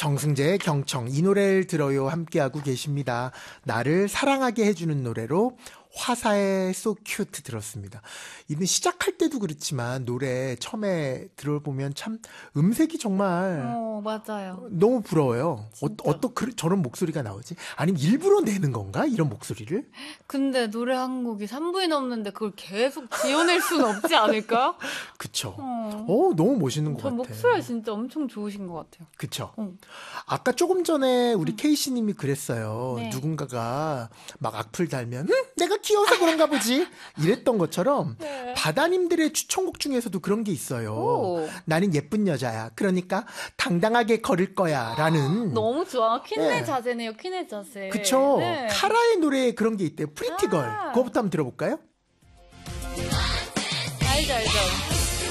정승재의 경청 이 노래를 들어요 함께하고 계십니다. 나를 사랑하게 해주는 노래로 화사의 So Cute 들었습니다. 이는 시작할 때도 그렇지만 노래 처음에 들어보면 참 음색이 정말 맞아요. 너무 부러워요. 저런 목소리가 나오지? 아니면 일부러 내는 건가? 이런 목소리를? 근데 노래 한 곡이 3분이 넘는데 그걸 계속 지어낼 수는 없지 않을까요? 그쵸. 너무 멋있는 것 같아요. 목소리가 진짜 엄청 좋으신 것 같아요. 그쵸. 아까 조금 전에 우리 케이씨님이 그랬어요. 네. 누군가가 막 악플 달면 내가 귀여워서 그런가 보지 이랬던 것처럼 네. 바다님들의 추천곡 중에서도 그런 게 있어요. 오. 나는 예쁜 여자야. 그러니까 당당하게 걸을 거야 라는. 너무 좋아. 퀸의 네. 자세네요. 퀸의 자세. 그쵸. 네. 카라의 노래에 그런 게 있대요. 프리티걸. 그거부터 한번 들어볼까요? 알죠.